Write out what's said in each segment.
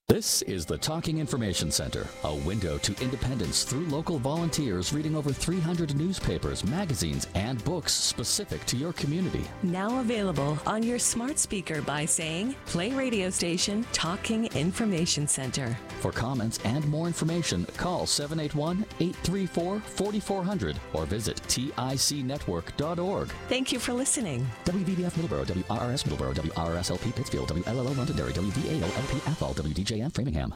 This is the Talking Information Center, a window to independence through local volunteers reading over 300 newspapers, magazines, and books specific to your community. Now available on your smart speaker by saying, play radio station Talking Information Center. For comments and more information, call 781-834-4400 or visit ticnetwork.org. Thank you for listening. WVBF Middleborough, WRRS Middleborough, WRSLP Pittsfield, WLLO Londonderry, WVALLP Athol, WDJM Framingham.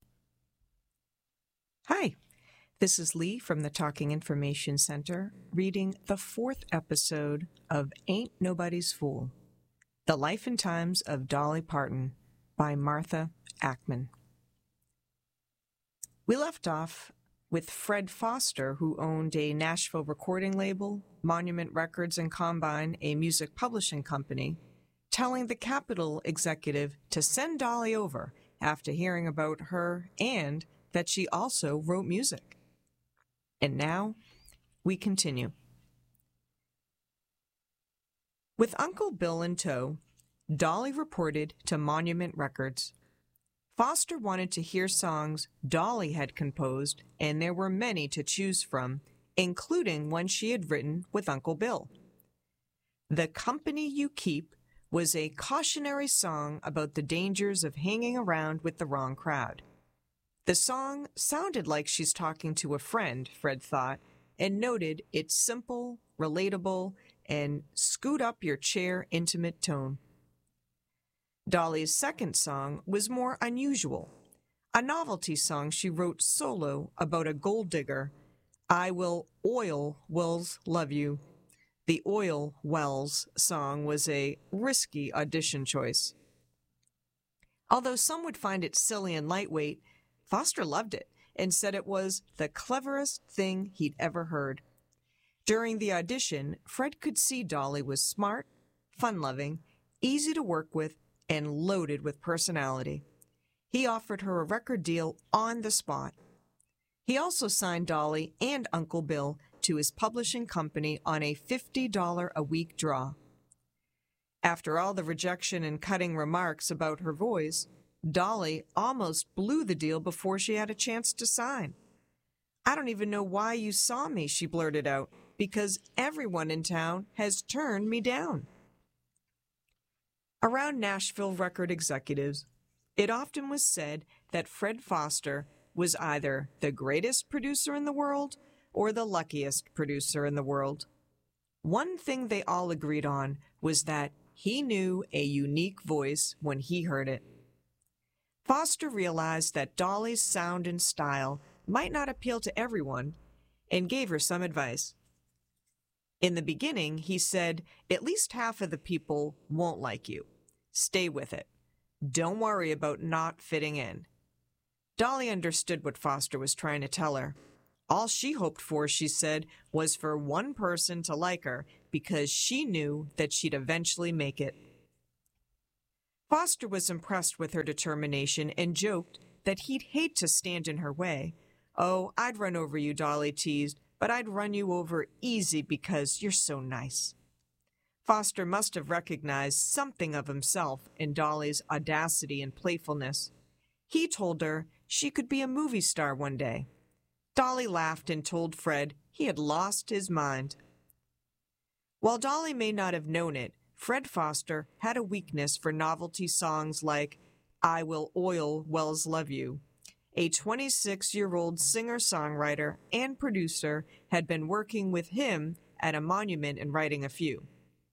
Hi, this is Lee from the Talking Information Center reading the 4th episode of Ain't Nobody's Fool, The Life and Times of Dolly Parton by Martha Ackman. We left off with Fred Foster, who owned a Nashville recording label, Monument Records and Combine, a music publishing company, telling the Capitol executive to send Dolly over after hearing about her and that she also wrote music. And now, we continue. With Uncle Bill in tow, Dolly reported to Monument Records. Foster wanted to hear songs Dolly had composed, and there were many to choose from, including one she had written with Uncle Bill. The Company You Keep was a cautionary song about the dangers of hanging around with the wrong crowd. The song sounded like she's talking to a friend, Fred thought, and noted its simple, relatable, and scoot-up-your-chair intimate tone. Dolly's second song was more unusual, a novelty song she wrote solo about a gold digger. I Will Oil Wells Love You. The Oil Wells song was a risky audition choice. Although some would find it silly and lightweight, Foster loved it and said it was the cleverest thing he'd ever heard. During the audition, Fred could see Dolly was smart, fun-loving, easy to work with, and loaded with personality. He offered her a record deal on the spot. He also signed Dolly and Uncle Bill to his publishing company on a $50 a week draw. After all the rejection and cutting remarks about her voice, Dolly almost blew the deal before she had a chance to sign. I don't even know why you saw me, she blurted out, because everyone in town has turned me down. Around Nashville record executives, it often was said that Fred Foster was either the greatest producer in the world or the luckiest producer in the world. One thing they all agreed on was that he knew a unique voice when he heard it. Foster realized that Dolly's sound and style might not appeal to everyone and gave her some advice. In the beginning, he said, at least half of the people won't like you. Stay with it. Don't worry about not fitting in. Dolly understood what Foster was trying to tell her. All she hoped for, she said, was for one person to like her because she knew that she'd eventually make it. Foster was impressed with her determination and joked that he'd hate to stand in her way. Oh, I'd run over you, Dolly teased, but I'd run you over easy because you're so nice. Foster must have recognized something of himself in Dolly's audacity and playfulness. He told her she could be a movie star one day. Dolly laughed and told Fred he had lost his mind. While Dolly may not have known it, Fred Foster had a weakness for novelty songs like I Will Oil Wells Love You. A 26-year-old singer-songwriter and producer had been working with him at a monument and writing a few.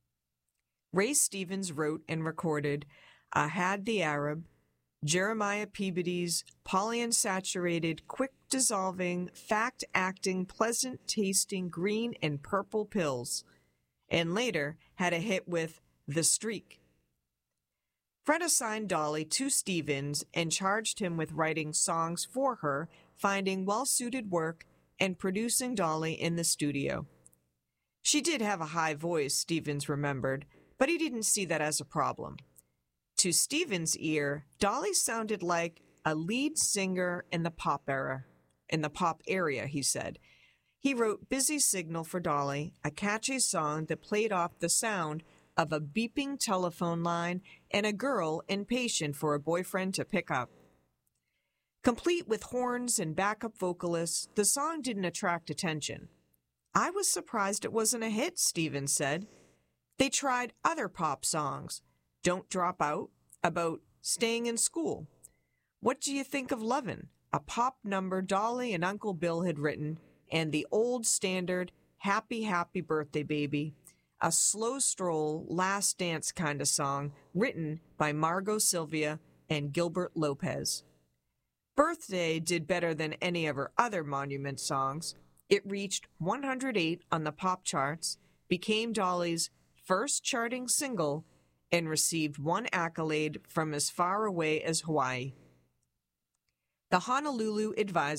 Ray Stevens wrote and recorded Ahad the Arab, Jeremiah Peabody's polyunsaturated, quick-dissolving, fact-acting, pleasant-tasting green and purple pills, and later had a hit with The Streak. Fred assigned Dolly to Stevens and charged him with writing songs for her, finding well-suited work, and producing Dolly in the studio. She did have a high voice, Stevens remembered, but he didn't see that as a problem. To Stevens' ear, Dolly sounded like a lead singer in the pop area, he said. He wrote Busy Signal for Dolly, a catchy song that played off the sound of a beeping telephone line and a girl impatient for a boyfriend to pick up. Complete with horns and backup vocalists, the song didn't attract attention. I was surprised it wasn't a hit, Stevens said. They tried other pop songs, Don't Drop Out, about staying in school. What Do You Think of Lovin', a pop number Dolly and Uncle Bill had written, and the old standard Happy, Happy Birthday Baby, a slow stroll, last dance kind of song written by Margot Sylvia and Gilbert Lopez. Birthday did better than any of her other Monument songs. It reached 108 on the pop charts, became Dolly's first charting single, and received one accolade from as far away as Hawaii. The Honolulu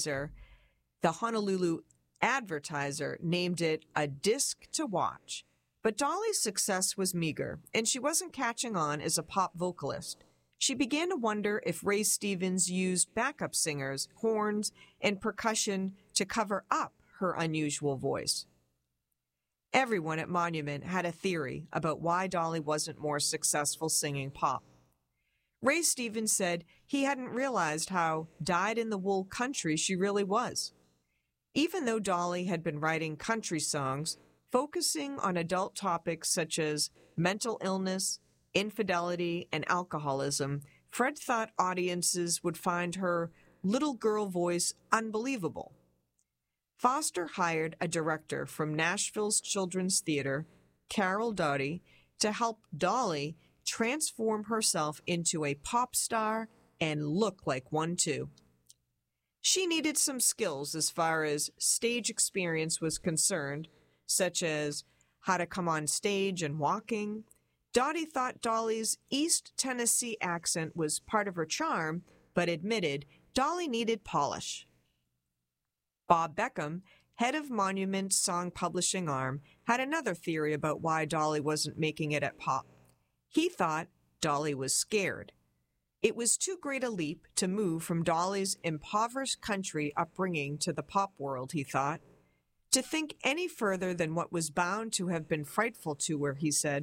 Advertiser named it a disc to watch, but Dolly's success was meager, and she wasn't catching on as a pop vocalist. She began to wonder if Ray Stevens used backup singers, horns, and percussion to cover up her unusual voice. Everyone at Monument had a theory about why Dolly wasn't more successful singing pop. Ray Stevens said he hadn't realized how dyed-in-the-wool country she really was. Even though Dolly had been writing country songs, focusing on adult topics such as mental illness, infidelity, and alcoholism, Fred thought audiences would find her little girl voice unbelievable. Foster hired a director from Nashville's Children's Theater, Carol Doughty, to help Dolly transform herself into a pop star and look like one too. She needed some skills as far as stage experience was concerned, such as how to come on stage and walking. Doughty thought Dolly's East Tennessee accent was part of her charm, but admitted Dolly needed polish. Bob Beckham, head of Monument's song publishing arm, had another theory about why Dolly wasn't making it at pop. He thought Dolly was scared. It was too great a leap to move from Dolly's impoverished country upbringing to the pop world, he thought. To think any further than what was bound to have been frightful to her, he said.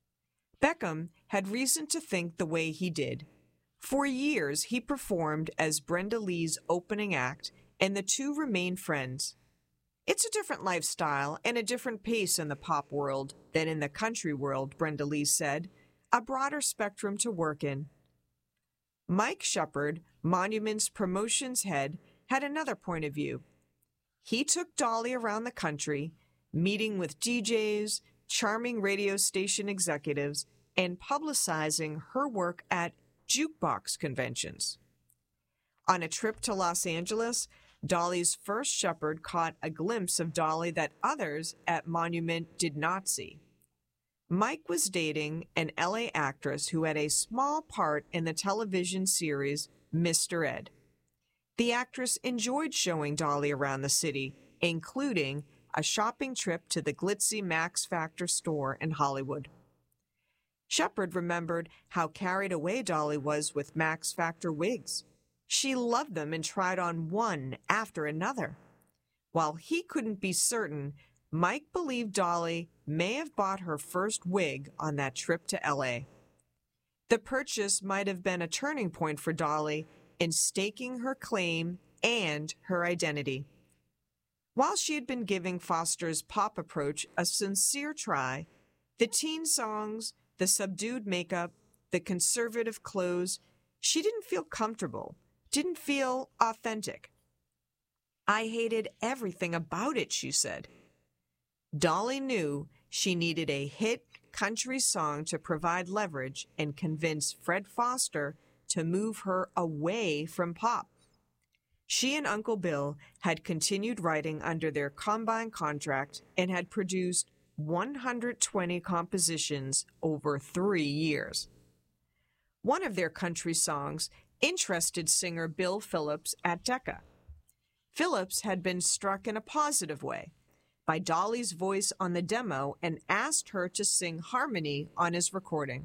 Beckham had reason to think the way he did. For years, he performed as Brenda Lee's opening act, and the two remained friends. It's a different lifestyle and a different pace in the pop world than in the country world, Brenda Lee said, a broader spectrum to work in. Mike Shepard, Monument's promotions head, had another point of view. He took Dolly around the country, meeting with DJs, charming radio station executives, and publicizing her work at jukebox conventions. On a trip to Los Angeles, Dolly's first Shepard caught a glimpse of Dolly that others at Monument did not see. Mike was dating an LA actress who had a small part in the television series Mr. Ed. The actress enjoyed showing Dolly around the city, including a shopping trip to the glitzy Max Factor store in Hollywood. Shepard remembered how carried away Dolly was with Max Factor wigs. She loved them and tried on one after another. While he couldn't be certain, Mike believed Dolly may have bought her first wig on that trip to L.A. The purchase might have been a turning point for Dolly in staking her claim and her identity. While she had been giving Foster's pop approach a sincere try, the teen songs, the subdued makeup, the conservative clothes, she didn't feel comfortable, didn't feel authentic. I hated everything about it, she said. Dolly knew she needed a hit country song to provide leverage and convince Fred Foster to move her away from pop. She and Uncle Bill had continued writing under their combined contract and had produced 120 compositions over 3 years. One of their country songs interested singer Bill Phillips at Decca. Phillips had been struck in a positive way by Dolly's voice on the demo and asked her to sing harmony on his recording.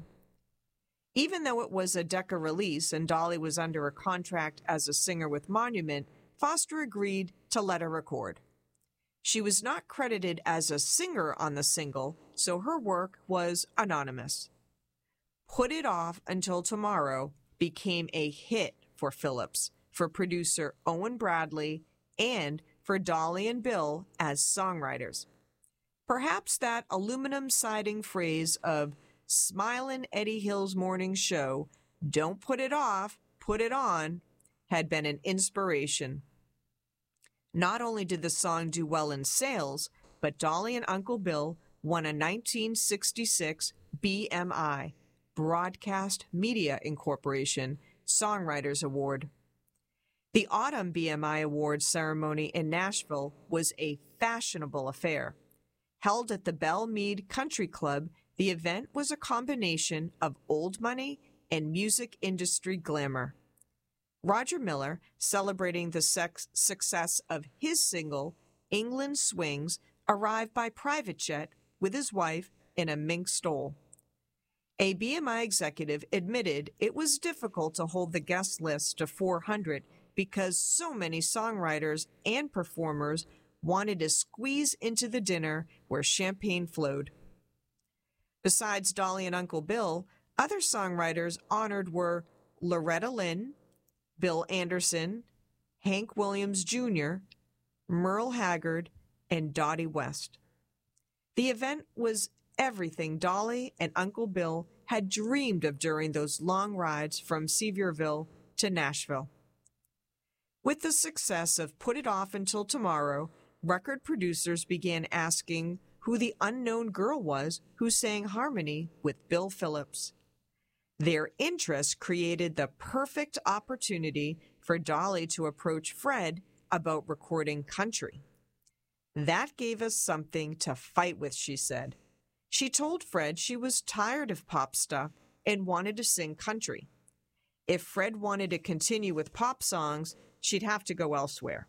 Even though it was a Decca release and Dolly was under a contract as a singer with Monument, Foster agreed to let her record. She was not credited as a singer on the single, so her work was anonymous. Put It Off Until Tomorrow became a hit for Phillips, for producer Owen Bradley and for Dolly and Bill as songwriters. Perhaps that aluminum siding phrase of "Smilin' Eddie Hill's morning show, don't put it off, put it on," had been an inspiration. Not only did the song do well in sales, but Dolly and Uncle Bill won a 1966 BMI, Broadcast Media Incorporation, Songwriters Award. The Autumn BMI Awards ceremony in Nashville was a fashionable affair. Held at the Belle Meade Country Club, the event was a combination of old money and music industry glamour. Roger Miller, celebrating the success of his single, England Swings, arrived by private jet with his wife in a mink stole. A BMI executive admitted it was difficult to hold the guest list to 400 because so many songwriters and performers wanted to squeeze into the dinner where champagne flowed. Besides Dolly and Uncle Bill, other songwriters honored were Loretta Lynn, Bill Anderson, Hank Williams Jr., Merle Haggard, and Dottie West. The event was everything Dolly and Uncle Bill had dreamed of during those long rides from Sevierville to Nashville. With the success of Put It Off Until Tomorrow, record producers began asking who the unknown girl was who sang harmony with Bill Phillips. Their interest created the perfect opportunity for Dolly to approach Fred about recording country. That gave us something to fight with, she said. She told Fred she was tired of pop stuff and wanted to sing country. If Fred wanted to continue with pop songs, she'd have to go elsewhere.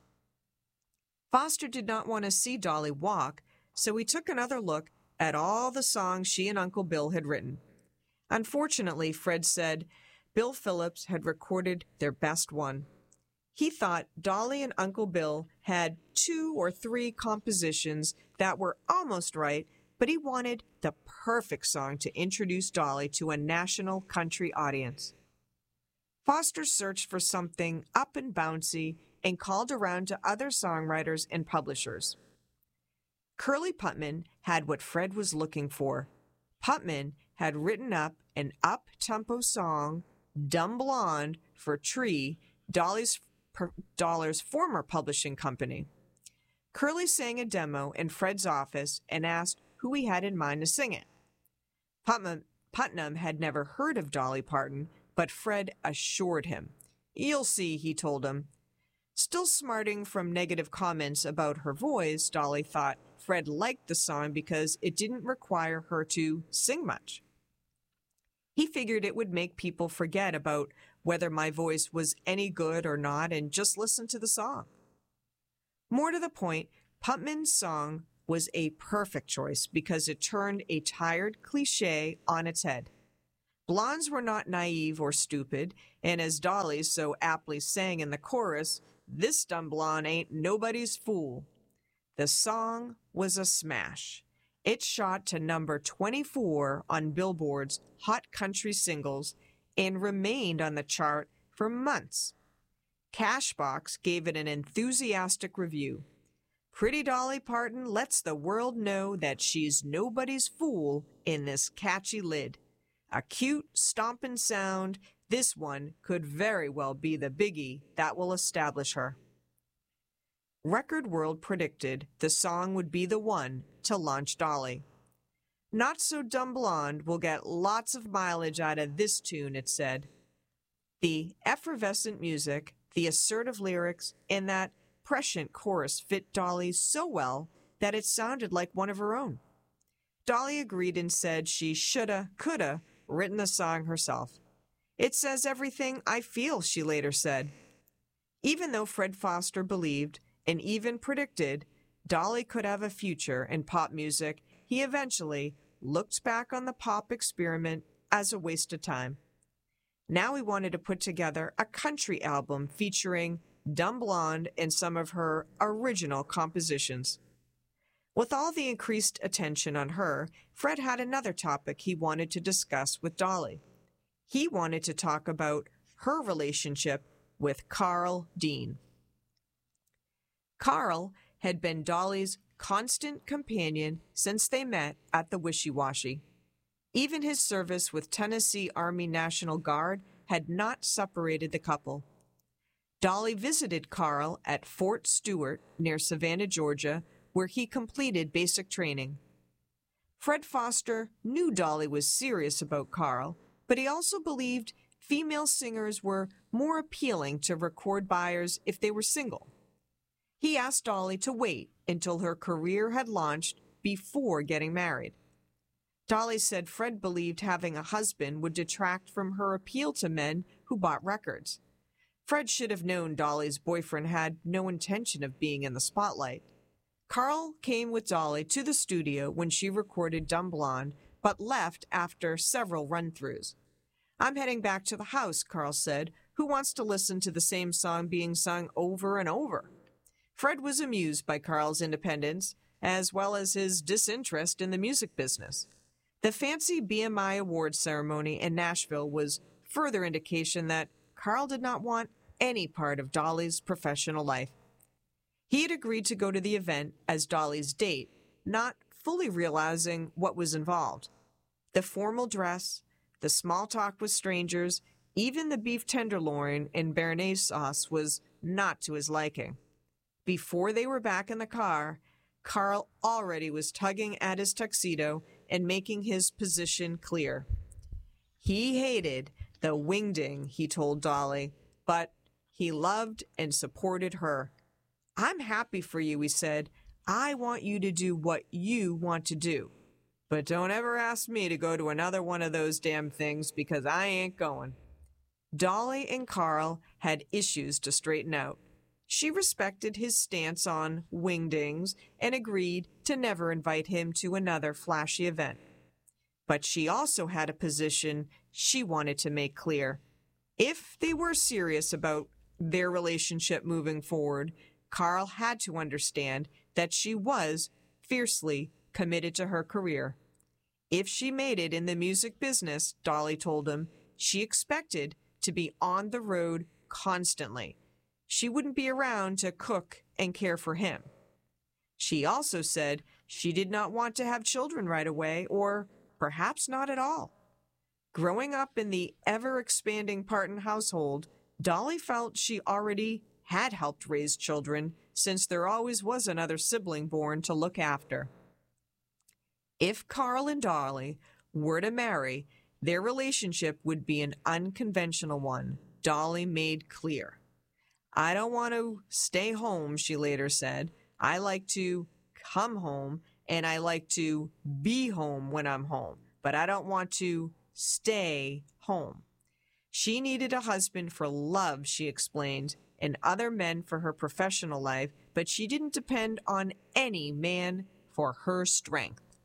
Foster did not want to see Dolly walk, so he took another look at all the songs she and Uncle Bill had written. Unfortunately, Fred said, Bill Phillips had recorded their best one. He thought Dolly and Uncle Bill had 2 or 3 compositions that were almost right, but he wanted the perfect song to introduce Dolly to a national country audience. Foster searched for something up and bouncy and called around to other songwriters and publishers. Curly Putman had what Fred was looking for. Putman had written up an up-tempo song, Dumb Blonde, for Tree, Dolly's former publishing company. Curly sang a demo in Fred's office and asked who he had in mind to sing it. Putnam had never heard of Dolly Parton, but Fred assured him. You'll see, he told him. Still smarting from negative comments about her voice, Dolly thought Fred liked the song because it didn't require her to sing much. He figured it would make people forget about whether my voice was any good or not and just listen to the song. More to the point, Putman's song was a perfect choice because it turned a tired cliché on its head. Blondes were not naive or stupid, and as Dolly so aptly sang in the chorus, this dumb blonde ain't nobody's fool. The song was a smash. It shot to number 24 on Billboard's Hot Country Singles and remained on the chart for months. Cashbox gave it an enthusiastic review. Pretty Dolly Parton lets the world know that she's nobody's fool in this catchy lid. A cute, stompin' sound, this one could very well be the biggie that will establish her. Record World predicted the song would be the one to launch Dolly. Not So Dumb Blonde will get lots of mileage out of this tune, it said. The effervescent music, the assertive lyrics, and that prescient chorus fit Dolly so well that it sounded like one of her own. Dolly agreed and said she shoulda, coulda written the song herself. It says everything I feel, she later said. Even though Fred Foster believed and even predicted Dolly could have a future in pop music, he eventually looked back on the pop experiment as a waste of time. Now he wanted to put together a country album featuring Dumb Blonde and some of her original compositions. With all the increased attention on her, Fred had another topic he wanted to discuss with Dolly. He wanted to talk about her relationship with Carl Dean. Carl had been Dolly's constant companion since they met at the Wishy-Washy. Even his service with Tennessee Army National Guard had not separated the couple. Dolly visited Carl at Fort Stewart near Savannah, Georgia, where he completed basic training. Fred Foster knew Dolly was serious about Carl, but he also believed female singers were more appealing to record buyers if they were single. He asked Dolly to wait until her career had launched before getting married. Dolly said Fred believed having a husband would detract from her appeal to men who bought records. Fred should have known Dolly's boyfriend had no intention of being in the spotlight. Carl came with Dolly to the studio when she recorded Dumb Blonde, but left after several run-throughs. "I'm heading back to the house," Carl said. "Who wants to listen to the same song being sung over and over?" Fred was amused by Carl's independence, as well as his disinterest in the music business. The fancy BMI Awards ceremony in Nashville was further indication that Carl did not want any part of Dolly's professional life. He had agreed to go to the event as Dolly's date, not fully realizing what was involved. The formal dress, the small talk with strangers, even the beef tenderloin and béarnaise sauce was not to his liking. Before they were back in the car, Carl already was tugging at his tuxedo and making his position clear. He hated the wingding, he told Dolly, but he loved and supported her. "I'm happy for you," he said. "I want you to do what you want to do. But don't ever ask me to go to another one of those damn things because I ain't going." Dolly and Carl had issues to straighten out. She respected his stance on wingdings and agreed to never invite him to another flashy event. But she also had a position she wanted to make clear. If they were serious about their relationship moving forward, Carl had to understand that she was fiercely committed to her career. If she made it in the music business, Dolly told him, she expected to be on the road constantly. She wouldn't be around to cook and care for him. She also said she did not want to have children right away, or perhaps not at all. Growing up in the ever-expanding Parton household, Dolly felt she already had helped raise children since there always was another sibling born to look after. If Carl and Dolly were to marry, their relationship would be an unconventional one, Dolly made clear. "I don't want to stay home," she later said. "I like to come home, and I like to be home when I'm home, but I don't want to stay home." She needed a husband for love, she explained, and other men for her professional life, but she didn't depend on any man for her strength.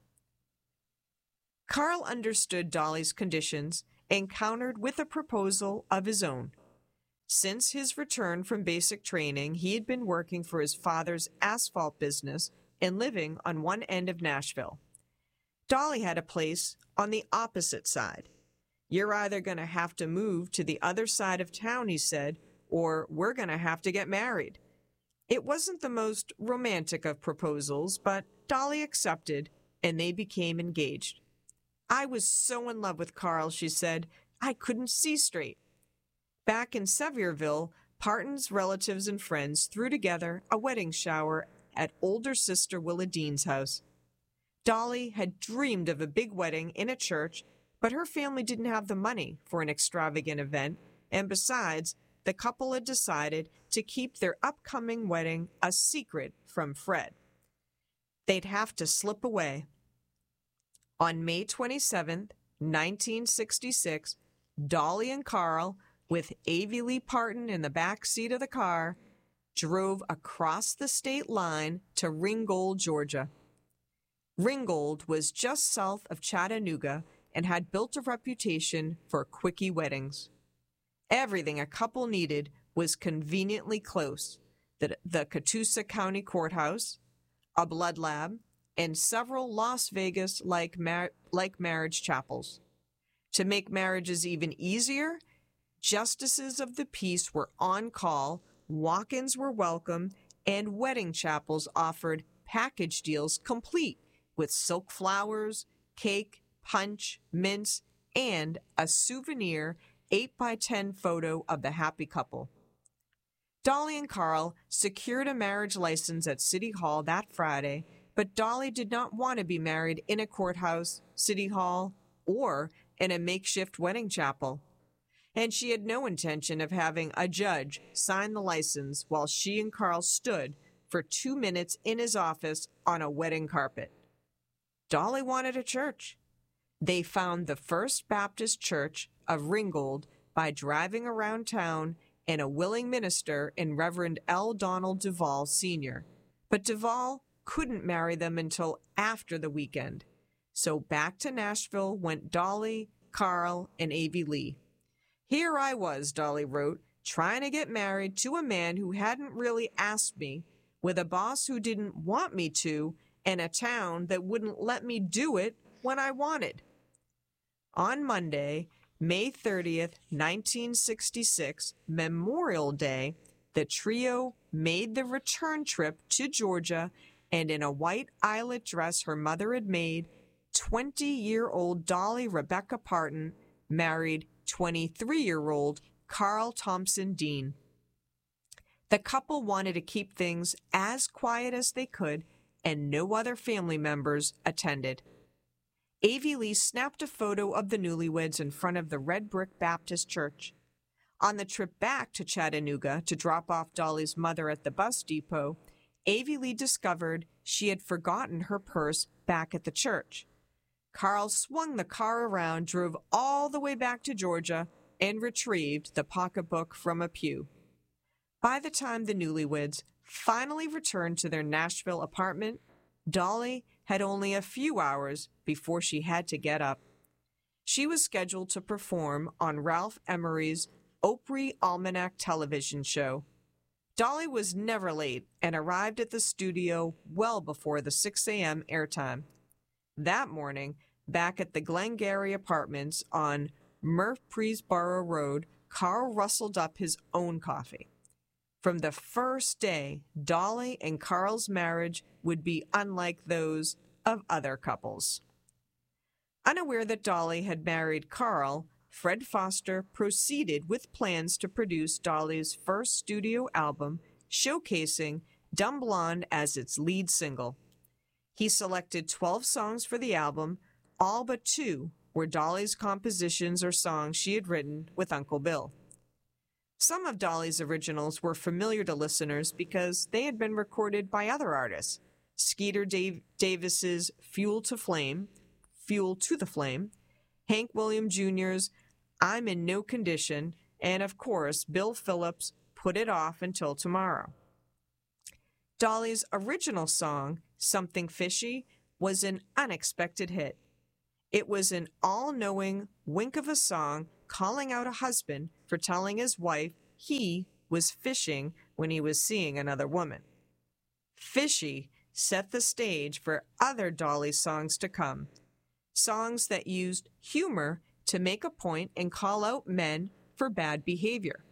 Carl understood Dolly's conditions and countered with a proposal of his own. Since his return from basic training, he had been working for his father's asphalt business and living on one end of Nashville. Dolly had a place on the opposite side. "You're either going to have to move to the other side of town," he said, "or we're going to have to get married." It wasn't the most romantic of proposals, but Dolly accepted, and they became engaged. "I was so in love with Carl," she said, "I couldn't see straight." Back in Sevierville, Parton's relatives and friends threw together a wedding shower at older sister Willa Dean's house. Dolly had dreamed of a big wedding in a church, but her family didn't have the money for an extravagant event, and besides, the couple had decided to keep their upcoming wedding a secret from Fred. They'd have to slip away. On May 27, 1966, Dolly and Carl, with Avie Lee Parton in the back seat of the car, drove across the state line to Ringgold, Georgia. Ringgold was just south of Chattanooga and had built a reputation for quickie weddings. Everything a couple needed was conveniently close: the Catoosa County Courthouse, a blood lab, and several Las Vegas-like marriage chapels. To make marriages even easier, Justices of the peace were on call, walk-ins were welcome, and wedding chapels offered package deals complete with silk flowers, cake, punch, mints, and a souvenir 8x10 photo of the happy couple. Dolly and Carl secured a marriage license at City Hall that Friday, but Dolly did not want to be married in a courthouse, City Hall, or in a makeshift wedding chapel. And she had no intention of having a judge sign the license while she and Carl stood for 2 minutes in his office on a wedding carpet. Dolly wanted a church. They found the First Baptist Church of Ringgold by driving around town and a willing minister in Reverend L. Donald Duvall Sr. But Duvall couldn't marry them until after the weekend. So back to Nashville went Dolly, Carl, and Avie Lee. Here I was, Dolly wrote, trying to get married to a man who hadn't really asked me, with a boss who didn't want me to, and a town that wouldn't let me do it when I wanted. On Monday, May 30th, 1966, Memorial Day, the trio made the return trip to Georgia, and in a white eyelet dress her mother had made, 20-year-old Dolly Rebecca Parton married 23-year-old Carl Thompson Dean. The couple wanted to keep things as quiet as they could, and no other family members attended. Avie Lee snapped a photo of the newlyweds in front of the Red Brick Baptist Church. On the trip back to Chattanooga to drop off Dolly's mother at the bus depot, Avie Lee discovered she had forgotten her purse back at the church. Carl swung the car around, drove all the way back to Georgia, and retrieved the pocketbook from a pew. By the time the newlyweds finally returned to their Nashville apartment, Dolly had only a few hours before she had to get up. She was scheduled to perform on Ralph Emery's Opry Almanac television show. Dolly was never late and arrived at the studio well before the 6 a.m. airtime. That morning, back at the Glengarry Apartments on Murfreesboro Road, Carl rustled up his own coffee. From the first day, Dolly and Carl's marriage would be unlike those of other couples. Unaware that Dolly had married Carl, Fred Foster proceeded with plans to produce Dolly's first studio album, showcasing Dumb Blonde as its lead single. He selected 12 songs for the album, all but 2 were Dolly's compositions or songs she had written with Uncle Bill. Some of Dolly's originals were familiar to listeners because they had been recorded by other artists. Skeeter Davis's Fuel to the Flame, Hank Williams Jr.'s I'm in No Condition, and of course, Bill Phillips' Put It Off Until Tomorrow. Dolly's original song, Something Fishy, was an unexpected hit. It was an all-knowing wink of a song calling out a husband for telling his wife he was fishing when he was seeing another woman. Fishy set the stage for other Dolly songs to come, songs that used humor to make a point and call out men for bad behavior.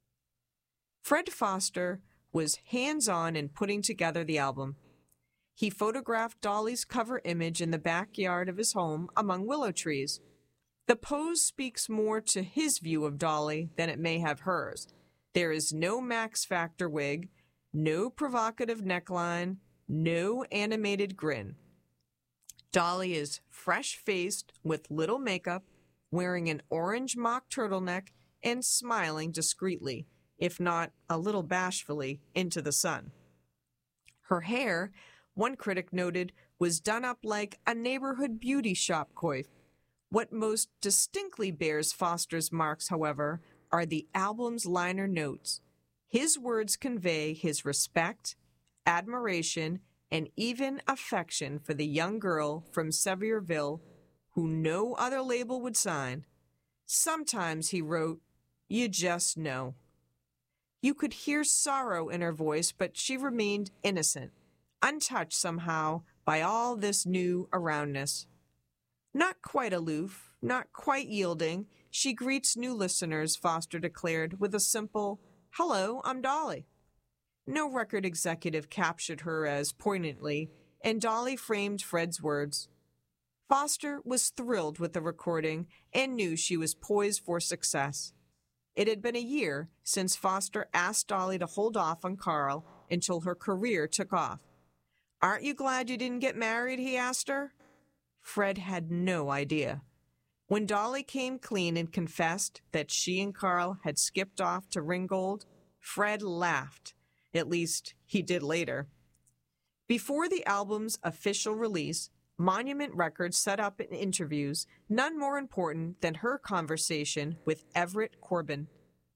Fred Foster was hands-on in putting together the album. He photographed Dolly's cover image in the backyard of his home among willow trees. The pose speaks more to his view of Dolly than it may have hers. There is no Max Factor wig, no provocative neckline, no animated grin. Dolly is fresh-faced with little makeup, wearing an orange mock turtleneck and smiling discreetly, if not a little bashfully, into the sun. Her hair, one critic noted, was done up like a neighborhood beauty shop coif. What most distinctly bears Foster's marks, however, are the album's liner notes. His words convey his respect, admiration, and even affection for the young girl from Sevierville who no other label would sign. Sometimes he wrote, "You just know." You could hear sorrow in her voice, but she remained innocent, untouched somehow by all this new aroundness. Not quite aloof, not quite yielding, she greets new listeners, Foster declared, with a simple, "Hello, I'm Dolly." No record executive captured her as poignantly, and Dolly framed Fred's words. Foster was thrilled with the recording and knew she was poised for success. It had been a year since Foster asked Dolly to hold off on Carl until her career took off. "Aren't you glad you didn't get married?" he asked her. Fred had no idea. When Dolly came clean and confessed that she and Carl had skipped off to Ringgold, Fred laughed. At least, he did later. Before the album's official release, Monument Records set up in interviews none more important than her conversation with Everett Corbin.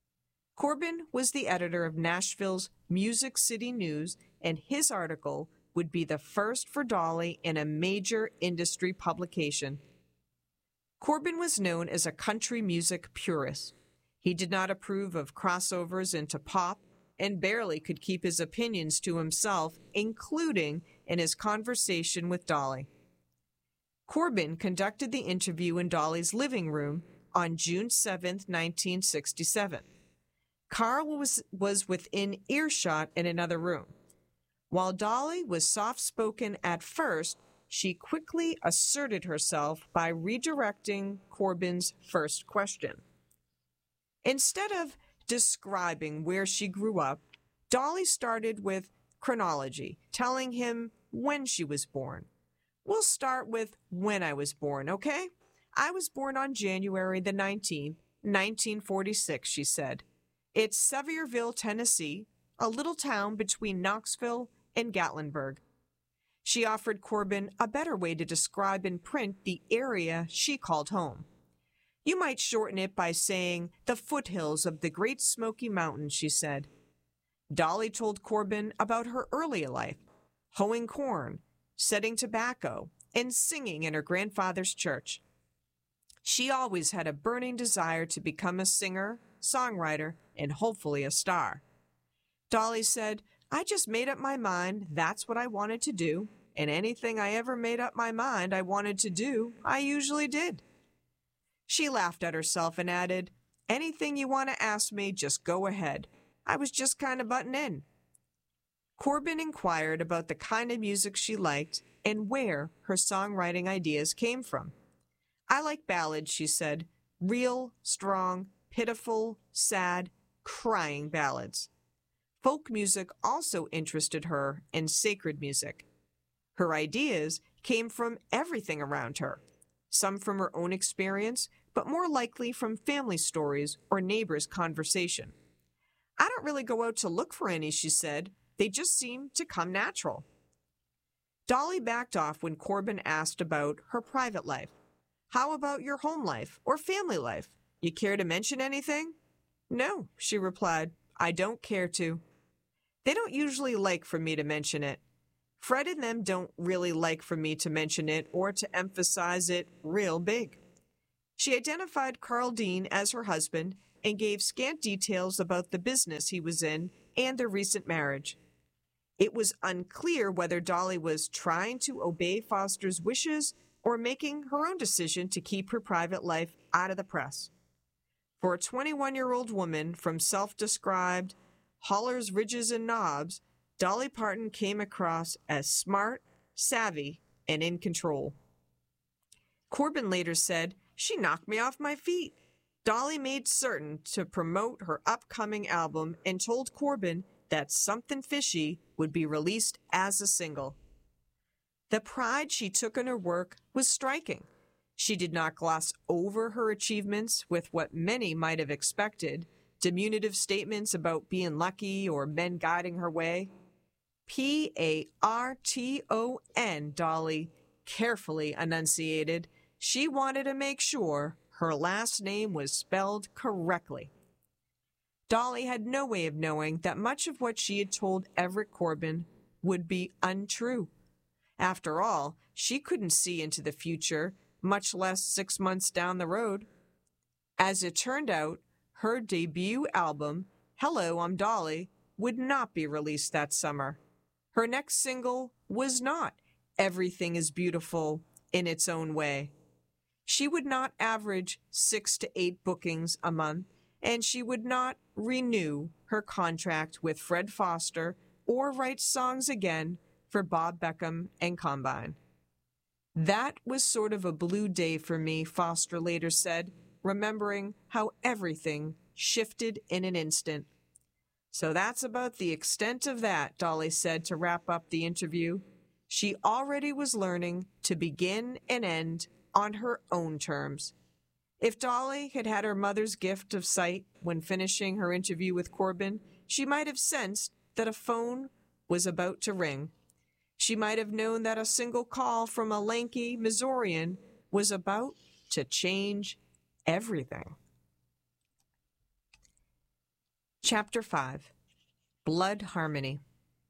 Corbin was the editor of Nashville's Music City News, and his article would be the first for Dolly in a major industry publication. Corbin was known as a country music purist. He did not approve of crossovers into pop and barely could keep his opinions to himself, including in his conversation with Dolly. Corbin conducted the interview in Dolly's living room on June 7, 1967. Carl was within earshot in another room. While Dolly was soft-spoken at first, she quickly asserted herself by redirecting Corbin's first question. Instead of describing where she grew up, Dolly started with chronology, telling him when she was born. "We'll start with when I was born, okay? I was born on January the 19th, 1946, she said. It's Sevierville, Tennessee, a little town between Knoxville and Gatlinburg. She offered Corbin a better way to describe in print the area she called home. "You might shorten it by saying the foothills of the Great Smoky Mountains," she said. Dolly told Corbin about her earlier life, hoeing corn, setting tobacco, and singing in her grandfather's church. She always had a burning desire to become a singer, songwriter, and hopefully a star. Dolly said, "I just made up my mind that's what I wanted to do, and anything I ever made up my mind I wanted to do, I usually did." She laughed at herself and added, "Anything you want to ask me, just go ahead. I was just kind of butting in." Corbin inquired about the kind of music she liked and where her songwriting ideas came from. "I like ballads," she said, "real, strong, pitiful, sad, crying ballads." Folk music also interested her, and sacred music. Her ideas came from everything around her, some from her own experience, but more likely from family stories or neighbors' conversation. "I don't really go out to look for any," she said. "They just seem to come natural." Dolly backed off when Corbin asked about her private life. "How about your home life or family life? You care to mention anything?" "No," she replied. "I don't care to. They don't usually like for me to mention it. Fred and them don't really like for me to mention it or to emphasize it real big." She identified Carl Dean as her husband and gave scant details about the business he was in and their recent marriage. It was unclear whether Dolly was trying to obey Foster's wishes or making her own decision to keep her private life out of the press. For a 21-year-old woman from self-described Holler's Ridges and Knobs, Dolly Parton came across as smart, savvy, and in control. Corbin later said, "She knocked me off my feet." Dolly made certain to promote her upcoming album and told Corbin that Something Fishy would be released as a single. The pride she took in her work was striking. She did not gloss over her achievements with what many might have expected, diminutive statements about being lucky or men guiding her way. Parton, Dolly carefully enunciated. She wanted to make sure her last name was spelled correctly. Dolly had no way of knowing that much of what she had told Everett Corbin would be untrue. After all, she couldn't see into the future, much less 6 months down the road. As it turned out, her debut album, Hello, I'm Dolly, would not be released that summer. Her next single was not Everything is Beautiful in its own way. She would not average 6 to 8 bookings a month, and she would not renew her contract with Fred Foster or write songs again for Bob Beckham and Combine. That was sort of a blue day for me, Foster later said, remembering how everything shifted in an instant. So that's about the extent of that, Dolly said to wrap up the interview. She already was learning to begin and end on her own terms. If Dolly had had her mother's gift of sight when finishing her interview with Corbin, she might have sensed that a phone was about to ring. She might have known that a single call from a lanky Missourian was about to change everything. Chapter 5. Blood Harmony.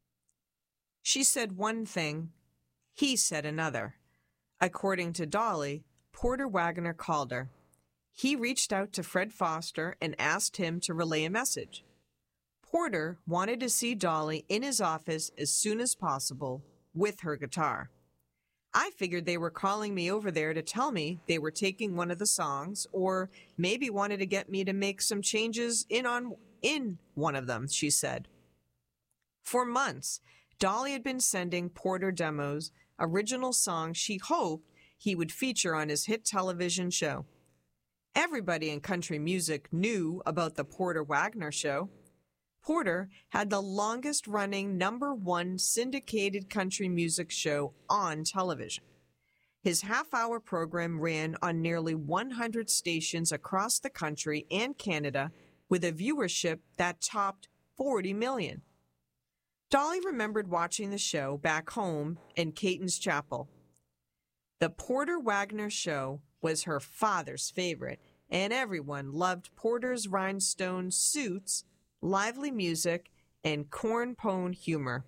She said one thing, he said another. According to Dolly, Porter Wagoner called her. He reached out to Fred Foster and asked him to relay a message. Porter wanted to see Dolly in his office as soon as possible with her guitar. I figured they were calling me over there to tell me they were taking one of the songs, or maybe wanted to get me to make some changes in one of them, she said. For months, Dolly had been sending Porter demos, original songs she hoped he would feature on his hit television show. Everybody in country music knew about the Porter Wagoner Show. Porter had the longest-running #1 syndicated country music show on television. His half-hour program ran on nearly 100 stations across the country and Canada with a viewership that topped 40 million. Dolly remembered watching the show back home in Caton's Chapel. The Porter Wagoner Show was her father's favorite, and everyone loved Porter's rhinestone suits, lively music, and corn-pone humor.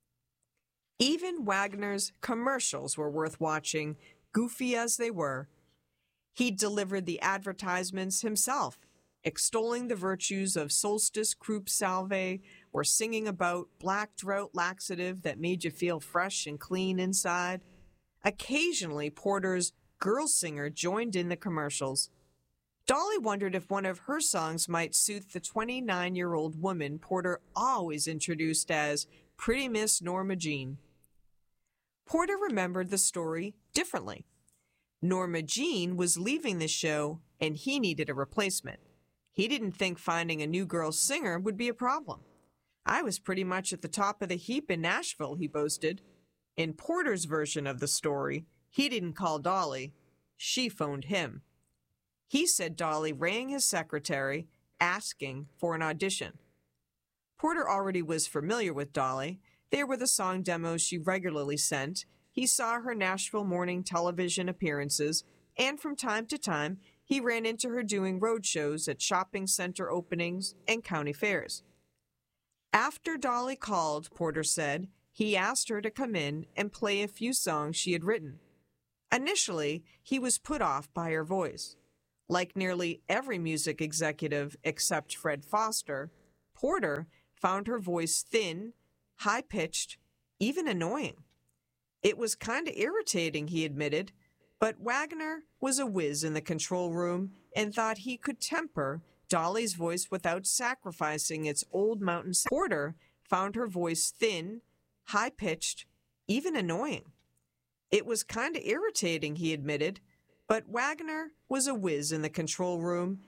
Even Wagoner's commercials were worth watching, goofy as they were. He delivered the advertisements himself, extolling the virtues of Solstice Croup Salve or singing about black drought laxative that made you feel fresh and clean inside. Occasionally, Porter's girl singer joined in the commercials. Dolly wondered if one of her songs might suit the 29-year-old woman Porter always introduced as Pretty Miss Norma Jean. Porter remembered the story differently. Norma Jean was leaving the show, and he needed a replacement. He didn't think finding a new girl singer would be a problem. I was pretty much at the top of the heap in Nashville, he boasted. In Porter's version of the story, he didn't call Dolly. She phoned him. He said Dolly rang his secretary, asking for an audition. Porter already was familiar with Dolly. There were the song demos she regularly sent. He saw her Nashville morning television appearances, and from time to time, he ran into her doing road shows at shopping center openings and county fairs. After Dolly called, Porter said, he asked her to come in and play a few songs she had written. Initially, he was put off by her voice. Like nearly every music executive except Fred Foster, Porter found her voice thin, high-pitched, even annoying. It was kind of irritating, he admitted, but Wagoner was a whiz in the control room and thought he could temper Dolly's voice without sacrificing its old mountain sound. Porter found her voice thin, high-pitched, even annoying. It was kind of irritating, he admitted, but Wagoner was a whiz in the control room